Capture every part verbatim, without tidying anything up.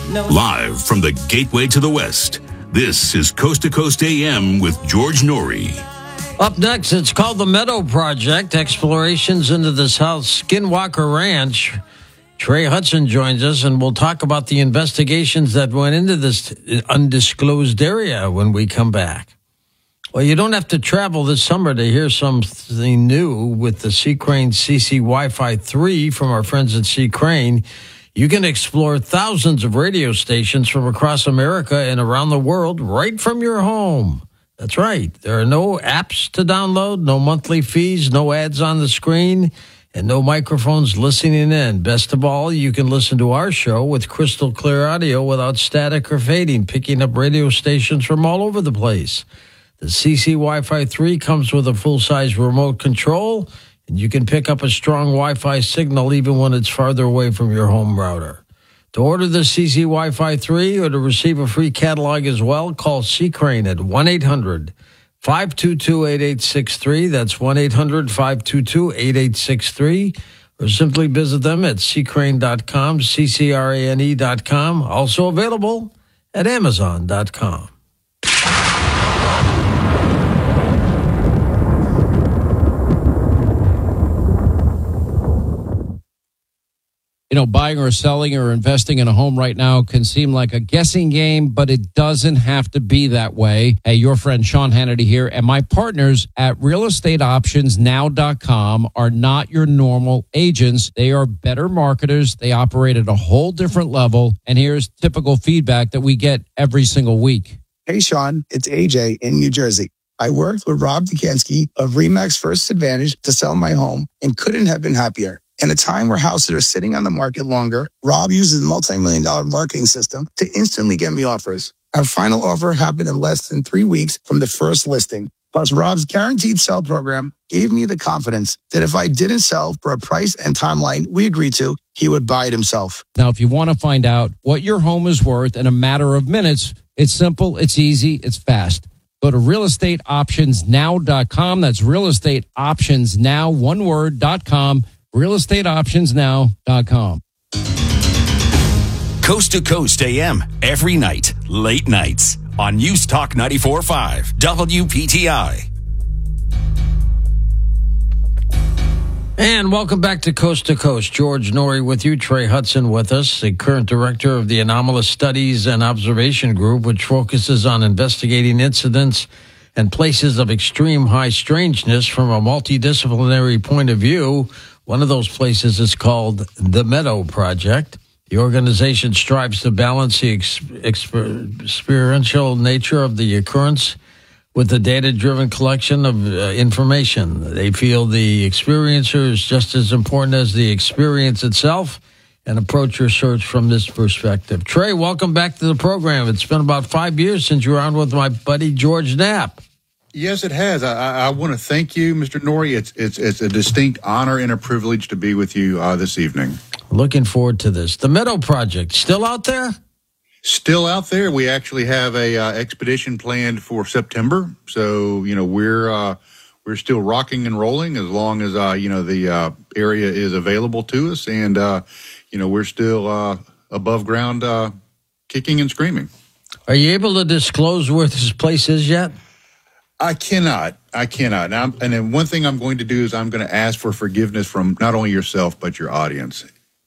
Live from the gateway to the West, this is Coast to Coast A M with George Norrie. Up next, it's called the Meadow Project, explorations into the South Skinwalker Ranch. Trey Hudson joins us, and we'll talk about the investigations that went into this undisclosed area when we come back. Well, you don't have to travel this summer to hear something new with the Sea Crane C C Wi-Fi three from our friends at Sea Crane. You can explore thousands of radio stations from across America and around the world right from your home. That's right. There are no apps to download, no monthly fees, no ads on the screen, and no microphones listening in. Best of all, you can listen to our show with crystal clear audio without static or fading, picking up radio stations from all over the place. The C C Wi-Fi three comes with a full-size remote control, and you can pick up a strong Wi-Fi signal even when it's farther away from your home router. To order the C C Wi-Fi three or to receive a free catalog as well, call Sea Crane at one eight hundred five two two eight eight six three. That's one eight hundred five two two eight eight six three. Or simply visit them at sea crane dot com, C C R A N E dot com. Also available at amazon dot com. You know, buying or selling or investing in a home right now can seem like a guessing game, but it doesn't have to be that way. Hey, your friend Sean Hannity here, and my partners at real estate options now dot com are not your normal agents. They are better marketers. They operate at a whole different level, and here's typical feedback that we get every single week. Hey, Sean, it's A J in New Jersey. I worked with Rob Dukansky of RE/MAX First Advantage to sell my home and couldn't have been happier. In a time where houses are sitting on the market longer, Rob uses a multi-million dollar marketing system to instantly get me offers. Our final offer happened in less than three weeks from the first listing. Plus, Rob's guaranteed sell program gave me the confidence that if I didn't sell for a price and timeline we agreed to, he would buy it himself. Now, if you want to find out what your home is worth in a matter of minutes, it's simple, it's easy, it's fast. Go to real estate options now dot com. That's real estate options now, one word, dot com. real estate options now dot com. Coast to Coast A M, every night, late nights, on News Talk ninety-four point five, W P T I. And welcome back to Coast to Coast. George Norrie with you, Trey Hudson with us, the current director of the Anomalous Studies and Observation Group, which focuses on investigating incidents and places of extreme high strangeness from a multidisciplinary point of view. One of those places is called the Meadow Project. The organization strives to balance the ex- exper- experiential nature of the occurrence with the data-driven collection of uh, information. They feel the experiencer is just as important as the experience itself, and approach your search from this perspective. Trey, welcome back to the program. It's been about five years since you were on with my buddy George Knapp. Yes, it has. I, I, I want to thank you, Mister Norrie. It's it's it's a distinct honor and a privilege to be with you uh, this evening. Looking forward to this. The Meadow Project, still out there? Still out there. We actually have a uh, expedition planned for September. So, you know, we're uh, we're still rocking and rolling as long as, uh, you know, the uh, area is available to us. And, uh, you know, we're still uh, above ground uh, kicking and screaming. Are you able to disclose where this place is yet? I cannot. I cannot. Now, and then one thing I'm going to do is I'm going to ask for forgiveness from not only yourself, but your audience.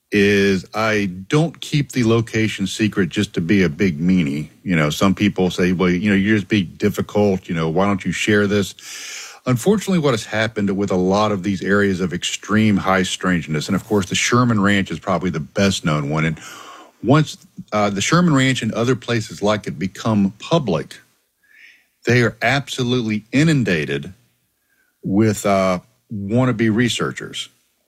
Is I don't keep the location secret just to be a big meanie. You know, some people say, well, you know, you're just being difficult. You know, why don't you share this? Unfortunately, what has happened with a lot of these areas of extreme high strangeness, and of course, the Sherman Ranch is probably the best known one. And once uh, the Sherman Ranch and other places like it become public, they are absolutely inundated with uh, wannabe researchers.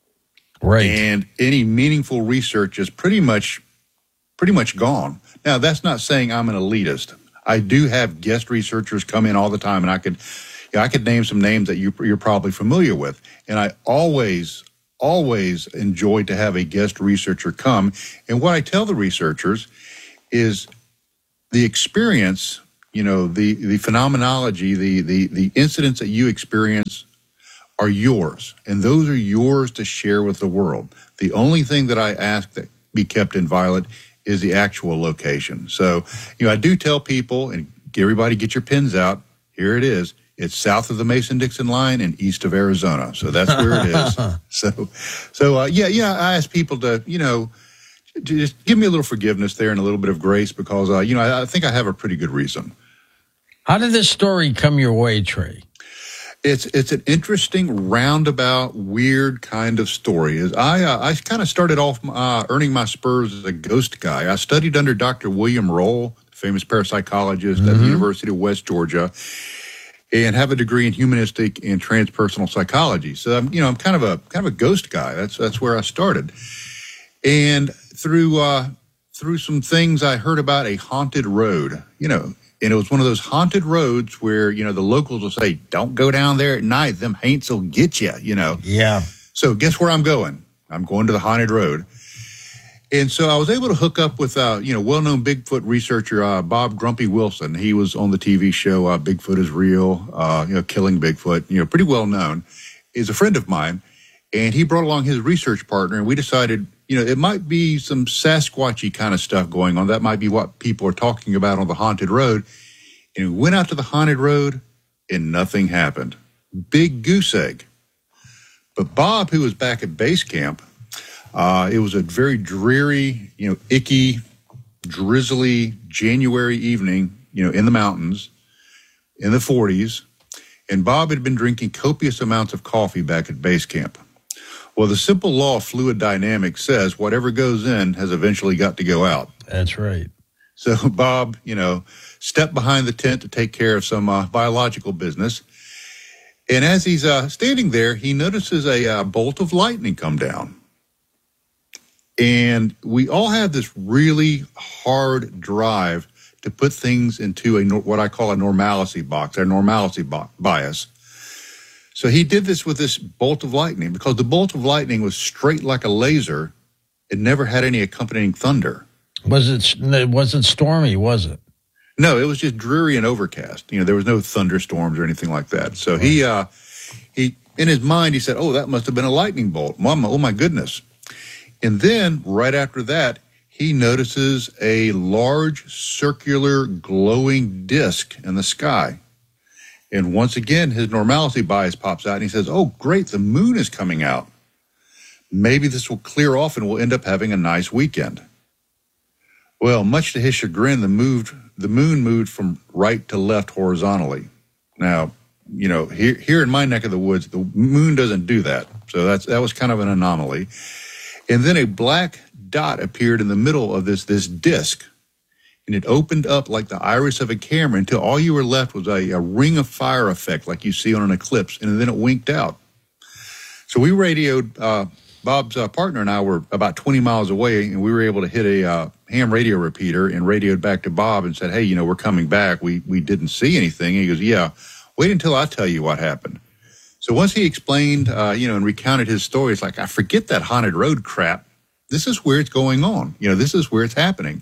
Right. And any meaningful research is pretty much pretty much gone. Now, that's not saying I'm an elitist. I do have guest researchers come in all the time, and I could you know, I could name some names that you, you're probably familiar with. And I always, always enjoy to have a guest researcher come. And what I tell the researchers is the experience, you know, the, the phenomenology, the, the, the incidents that you experience are yours, and those are yours to share with the world. The only thing that I ask that be kept inviolate is the actual location. So, you know, I do tell people, and everybody get your pins out. Here it is. It's south of the Mason-Dixon line and east of Arizona. So that's where it is. So, so uh, yeah, yeah, I ask people to, you know, just give me a little forgiveness there and a little bit of grace because, uh, you know, I, I think I have a pretty good reason. How did this story come your way, Trey? It's it's an interesting, roundabout, weird kind of story. Is I uh, I kind of started off uh, earning my spurs as a ghost guy. I studied under Doctor William Roll, famous parapsychologist mm-hmm. at the University of West Georgia, and have a degree in humanistic and transpersonal psychology. So I'm you know I'm kind of a kind of a ghost guy. That's that's where I started, and through uh, through some things I heard about a haunted road. You know. And it was one of those haunted roads where, you know, the locals will say, don't go down there at night. Them haints will get you, you know. Yeah. So guess where I'm going? I'm going to the haunted road. And so I was able to hook up with, uh, you know, well-known Bigfoot researcher uh, Bob Grumpy Wilson. He was on the T V show uh, Bigfoot is Real, uh, you know, Killing Bigfoot, you know, pretty well known. He's a friend of mine. And he brought along his research partner, and we decided, you know, it might be some Sasquatchy kind of stuff going on. That might be what people are talking about on the haunted road. And we went out to the haunted road, and nothing happened. Big goose egg. But Bob, who was back at base camp, uh, it was a very dreary, you know, icky, drizzly January evening, you know, in the mountains in the forties. And Bob had been drinking copious amounts of coffee back at base camp. Well, the simple law of fluid dynamics says whatever goes in has eventually got to go out. That's right. So Bob, you know, stepped behind the tent to take care of some uh, biological business. And as he's uh, standing there, he notices a uh, bolt of lightning come down. And we all have this really hard drive to put things into a what I call a normalcy box, our normalcy bo- bias. So he did this with this bolt of lightning because the bolt of lightning was straight like a laser. It never had any accompanying thunder. Was it? It wasn't stormy, was it? No, it was just dreary and overcast. You know, there was no thunderstorms or anything like that. So he, uh, he, in his mind, he said, "Oh, that must have been a lightning bolt. Mama, oh my goodness!" And then right after that, he notices a large circular glowing disc in the sky. And once again, his normalcy bias pops out, and he says, "Oh, great, the moon is coming out. Maybe this will clear off, and we'll end up having a nice weekend." Well, much to his chagrin, the moved the moon moved from right to left horizontally. Now, you know, here here in my neck of the woods, the moon doesn't do that, so that's that was kind of an anomaly. And then a black dot appeared in the middle of this this disc. And it opened up like the iris of a camera until all you were left was a, a ring of fire effect like you see on an eclipse, and then it winked out. So we radioed, uh, Bob's uh, partner and I were about twenty miles away, and we were able to hit a uh, ham radio repeater and radioed back to Bob and said, "Hey, you know, we're coming back. We we didn't see anything." And he goes, "Yeah, wait until I tell you what happened." So once he explained, uh, you know, and recounted his story, it's like, I forget that haunted road crap. This is where it's going on. You know, this is where it's happening.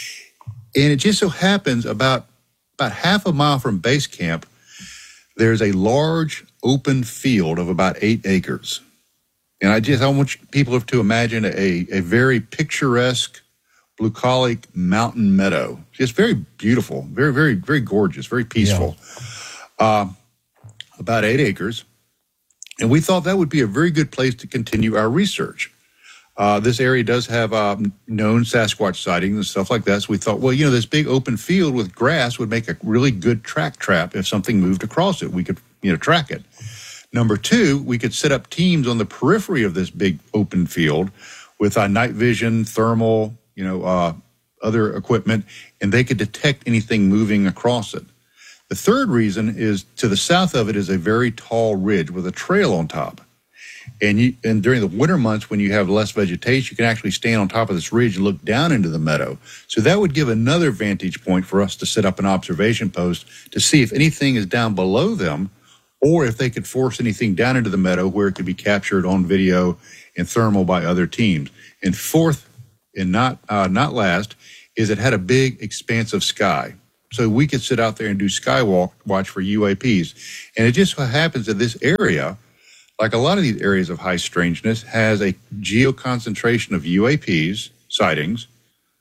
And it just so happens about about half a mile from base camp, there's a large open field of about eight acres. And I just I want people to imagine a, a very picturesque, bucolic mountain meadow. Just very beautiful, very, very, very gorgeous, very peaceful. Yeah. Uh, about eight acres. And we thought that would be a very good place to continue our research. Uh, this area does have uh, known Sasquatch sightings and stuff like that. So we thought, well, you know, this big open field with grass would make a really good track trap. If something moved across it, we could, you know, track it. Number two, we could set up teams on the periphery of this big open field with uh, night vision, thermal, you know, uh, other equipment, and they could detect anything moving across it. The third reason is to the south of it is a very tall ridge with a trail on top. And you, and during the winter months, when you have less vegetation, you can actually stand on top of this ridge and look down into the meadow. So that would give another vantage point for us to set up an observation post to see if anything is down below them, or if they could force anything down into the meadow where it could be captured on video and thermal by other teams. And fourth, and not uh, not last, is it had a big, expansive sky. So we could sit out there and do sky walk, watch for U A Ps. And it just so happens that this area, like a lot of these areas of high strangeness, has a geoconcentration of U A Ps, sightings,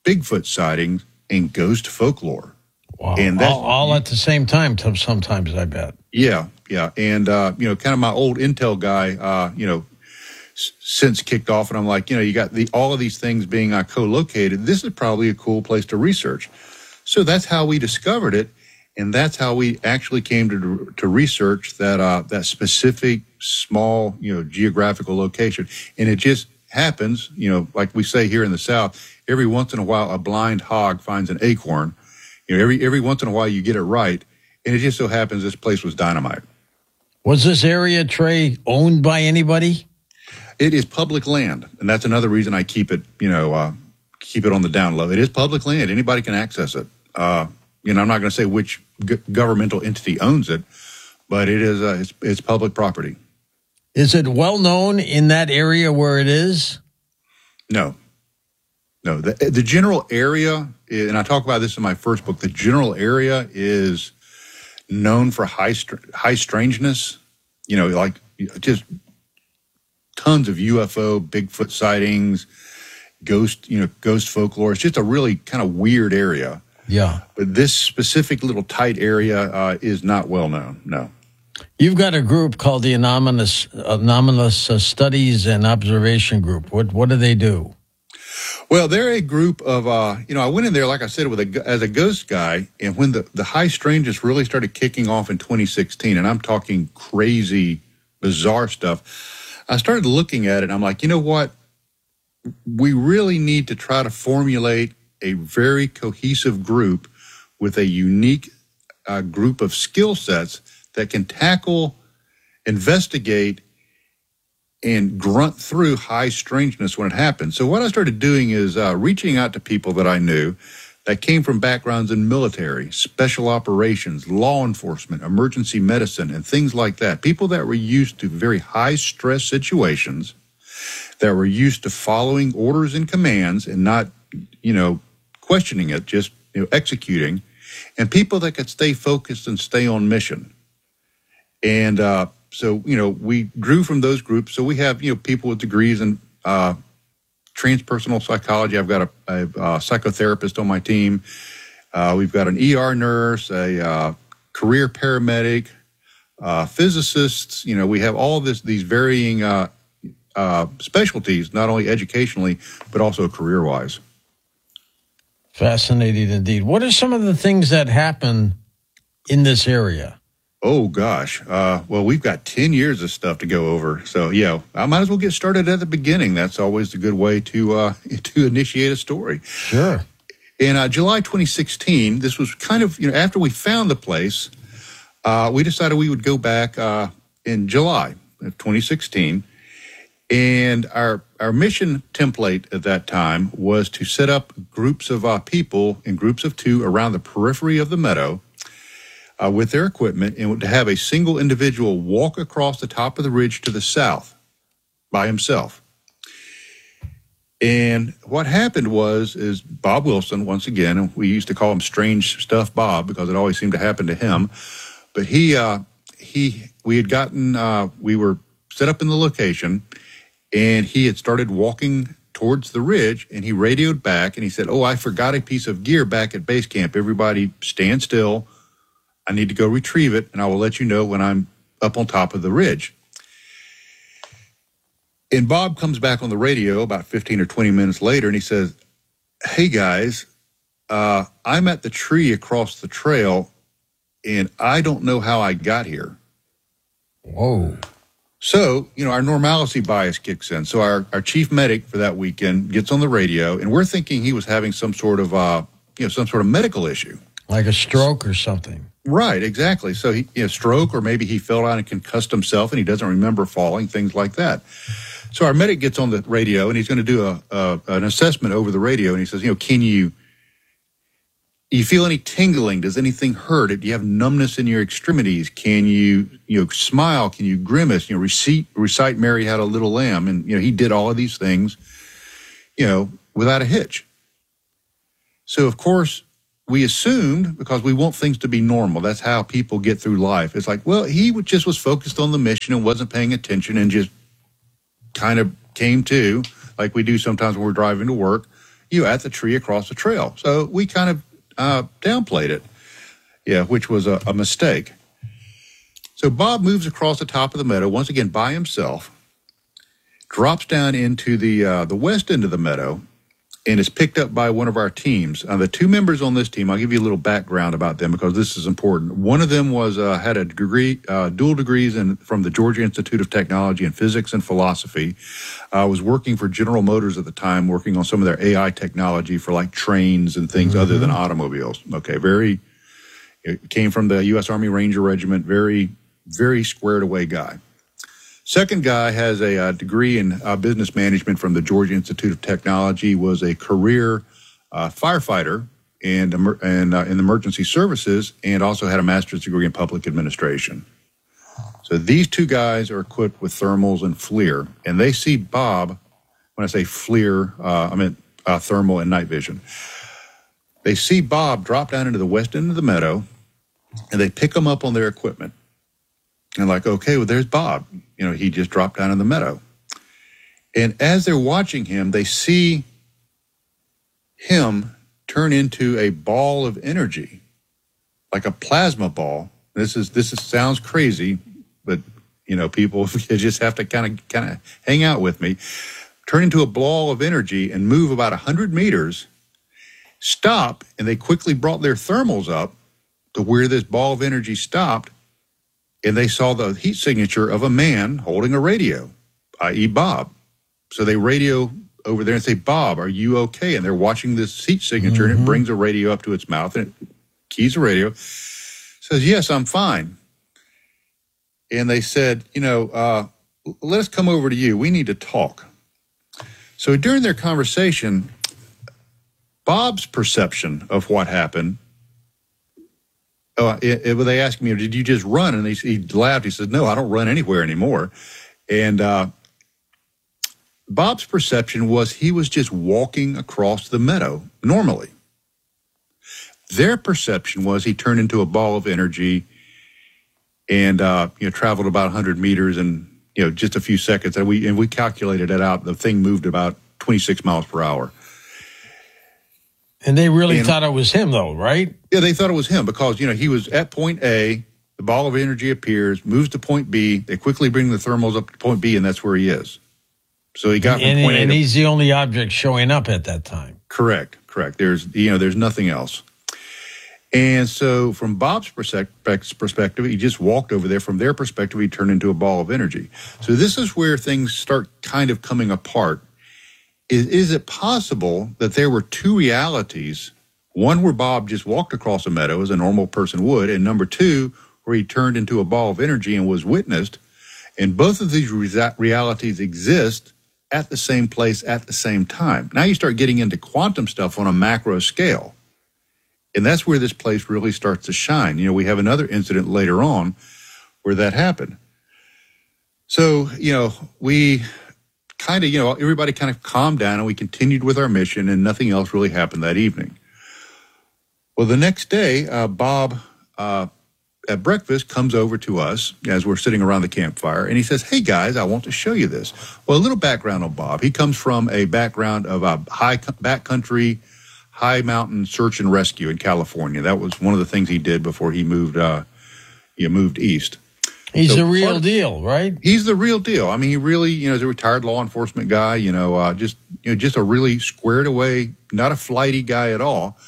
Bigfoot sightings, and ghost folklore. Wow. And that's, all, all at the same time, sometimes, I bet. Yeah, yeah. And, uh, you know, kind of my old Intel guy, uh, you know, s- since kicked off, and I'm like, you know, you got the all of these things being uh, co-located. This is probably a cool place to research. So that's how we discovered it. And that's how we actually came to to research that uh, that specific small, you know, geographical location. And it just happens, you know, like we say here in the South, every once in a while a blind hog finds an acorn. You know, every every once in a while you get it right, and it just so happens this place was dynamite. Was this area, Trey, owned by anybody? It is public land, and that's another reason I keep it, you know, uh, keep it on the down low. It is public land; anybody can access it. Uh, you know, I'm not going to say which g- governmental entity owns it, but it is uh, it's, it's public property. Is it well known in that area where it is? No, no. The, the general area, and I talk about this in my first book. The general area is known for high high strangeness. You know, like just tons of U F O, Bigfoot sightings, ghost, you know, ghost folklore. It's just a really kind of weird area. Yeah. But this specific little tight area uh, is not well known. No. You've got a group called the Anomalous Anomalous uh, Studies and Observation Group. What what do they do? Well, they're a group of, uh, you know, I went in there, like I said, with a, as a ghost guy, and when the, the high strangeness really started kicking off in twenty sixteen, and I'm talking crazy, bizarre stuff, I started looking at it, and I'm like, you know what? We really need to try to formulate a very cohesive group with a unique uh, group of skill sets that can tackle, investigate, and grunt through high strangeness when it happens. So what I started doing is uh, reaching out to people that I knew that came from backgrounds in military, special operations, law enforcement, emergency medicine, and things like that. People that were used to very high stress situations, that were used to following orders and commands and not, you know, questioning it, just, you know, executing, and people that could stay focused and stay on mission. And uh, so, you know, we grew from those groups. So we have, you know, people with degrees in uh, transpersonal psychology. I've got a, a, a psychotherapist on my team. Uh, we've got an E R nurse, a uh, career paramedic, uh, physicists. You know, we have all this these varying uh, uh, specialties, not only educationally, but also career-wise. Fascinating indeed. What are some of the things that happen in this area? Oh, gosh. Uh, well, we've got ten years of stuff to go over. So, yeah, I might as well get started at the beginning. That's always a good way to uh, to initiate a story. Sure. In uh, July twenty sixteen, this was kind of, you know, after we found the place, uh, we decided we would go back uh, in July of twenty sixteen. And our our mission template at that time was to set up groups of uh, people in groups of two around the periphery of the meadow uh, with their equipment, and to have a single individual walk across the top of the ridge to the south by himself. And what happened was, is Bob Wilson, once again, and we used to call him Strange Stuff Bob because it always seemed to happen to him, but he, uh, he, we had gotten, uh, we were set up in the location, and he had started walking towards the ridge, and he radioed back, and he said, oh, I forgot a piece of gear back at base camp. Everybody stand still. I need to go retrieve it, and I will let you know when I'm up on top of the ridge. And Bob comes back on the radio about fifteen or twenty minutes later, and he says, hey, guys, uh, I'm at the tree across the trail, and I don't know how I got here. Whoa. So, you know, our normalcy bias kicks in. So our, our chief medic for that weekend gets on the radio, and we're thinking he was having some sort of, uh, you know, some sort of medical issue. Like a stroke or something. Right, exactly. So he, you know, stroke, or maybe he fell down and concussed himself and he doesn't remember falling, things like that. So our medic gets on the radio, and he's going to do a, a an assessment over the radio, and he says, you know, can you, you feel any tingling? Does anything hurt? Do you have numbness in your extremities? Can you, you know, smile? Can you grimace? You know, recite, recite Mary Had a Little Lamb. And, you know, he did all of these things, you know, without a hitch. So, of course, we assumed, because we want things to be normal, that's how people get through life. It's like, well, he just was focused on the mission and wasn't paying attention and just kind of came to, like we do sometimes when we're driving to work, you know, at the tree across the trail. So we kind of uh, downplayed it, yeah, which was a, a mistake. So Bob moves across the top of the meadow, once again by himself, drops down into the uh, the west end of the meadow, and is picked up by one of our teams. Uh, the two members on this team, I'll give you a little background about them because this is important. One of them was uh, had a degree, uh, dual degrees in, from the Georgia Institute of Technology in physics and philosophy. Uh, was working for General Motors at the time, working on some of their A I technology for like trains and things mm-hmm. other than automobiles. Okay, very, it came from the U S Army Ranger Regiment, very, very squared away guy. Second guy has a uh, degree in uh, business management from the Georgia Institute of Technology, was a career uh, firefighter and, and uh, in emergency services, and also had a master's degree in public administration. So these two guys are equipped with thermals and FLIR, and they see Bob, when I say FLIR, uh, I mean uh, thermal and night vision. They see Bob drop down into the west end of the meadow, and they pick him up on their equipment. And like, okay, well, there's Bob. You know, he just dropped down in the meadow. And as they're watching him, they see him turn into a ball of energy, like a plasma ball. This is this is, sounds crazy, but, you know, people just have to kind of kind of hang out with me. Turn into a ball of energy and move about one hundred meters, stop, and they quickly brought their thermals up to where this ball of energy stopped. And they saw the heat signature of a man holding a radio, that is. Bob. So they radio over there and say, Bob, are you okay? And they're watching this heat signature, mm-hmm. and it brings a radio up to its mouth, and it keys the radio, says, yes, I'm fine. And they said, you know, uh, let us come over to you. We need to talk. So during their conversation, Bob's perception of what happened, Oh, it, it, they asked me, did you just run? And he, he laughed. He said, no, I don't run anywhere anymore. And uh, Bob's perception was he was just walking across the meadow normally. Their perception was he turned into a ball of energy and uh, you know traveled about one hundred meters in you know just a few seconds. And we and we calculated it out. The thing moved about twenty-six miles per hour. And they really and, thought it was him, though, right? Yeah, they thought it was him because, you know, he was at point A, the ball of energy appears, moves to point B, they quickly bring the thermals up to point B, and that's where he is. So he got from and, point and A to, he's the only object showing up at that time. Correct, correct. There's, you know, there's nothing else. And so from Bob's perspective, he just walked over there. From their perspective, he turned into a ball of energy. So this is where things start kind of coming apart. Is, is it possible that there were two realities, one where Bob just walked across a meadow as a normal person would, and number two, where he turned into a ball of energy and was witnessed, and both of these re- realities exist at the same place at the same time? Now you start getting into quantum stuff on a macro scale, and that's where this place really starts to shine. You know, we have another incident later on where that happened. So, you know, we... kind of, you know, everybody kind of calmed down and we continued with our mission and nothing else really happened that evening. Well, the next day, uh, Bob uh, at breakfast comes over to us as we're sitting around the campfire and he says, hey guys, I want to show you this. Well, a little background on Bob. He comes from a background of a high backcountry, high mountain search and rescue in California. That was one of the things he did before he moved, uh, he moved east. He's so the real of, deal, right? He's the real deal. I mean, he really, you know, is a retired law enforcement guy, you know, uh, just, you know, just a really squared away, not a flighty guy at all.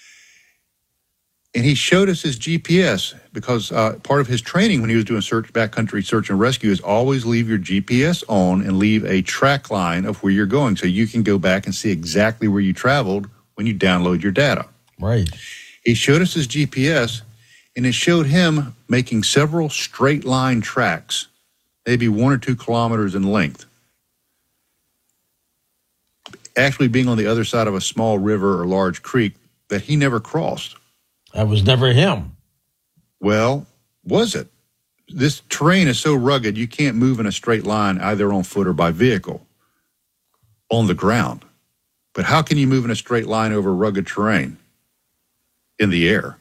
And he showed us his G P S because uh, part of his training when he was doing search, backcountry search and rescue is always leave your G P S on and leave a track line of where you're going so you can go back and see exactly where you traveled when you download your data. Right. He showed us his G P S. And it showed him making several straight line tracks, maybe one or two kilometers in length. Actually being on the other side of a small river or large creek that he never crossed. That was never him. Well, was it? This terrain is so rugged you can't move in a straight line either on foot or by vehicle on the ground. But how can you move in a straight line over rugged terrain? In the air.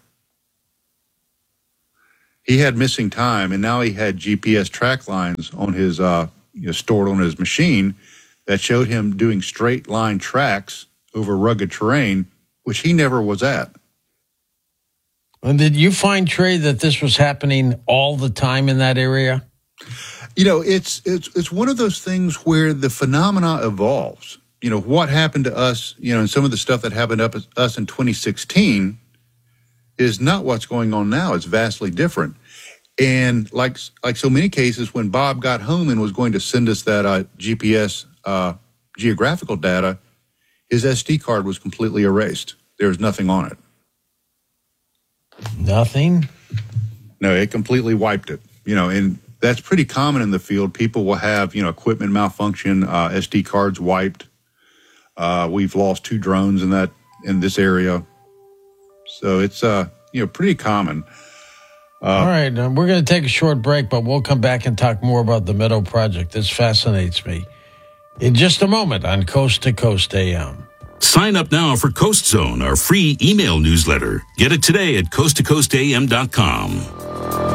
He had missing time, and now he had G P S track lines on his, uh, you know, stored on his machine that showed him doing straight line tracks over rugged terrain, which he never was at. And did you find, Trey, that this was happening all the time in that area? You know, it's it's it's one of those things where the phenomena evolves. You know, what happened to us, you know, and some of the stuff that happened to us in twenty sixteen is not what's going on now. It's vastly different. And like like so many cases, when Bob got home and was going to send us that uh, G P S uh, geographical data, his S D card was completely erased. There was nothing on it. Nothing? No, it completely wiped it. You know, and that's pretty common in the field. People will have, you know, equipment malfunction, uh, S D cards wiped. Uh, we've lost two drones in that in this area. So it's, uh, you know, pretty common. Uh, All right, uh, we're going to take a short break, but we'll come back and talk more about the Meadow Project. This fascinates me. In just a moment on Coast to Coast A M. Sign up now for Coast Zone, our free email newsletter. Get it today at coast to coast a m dot com.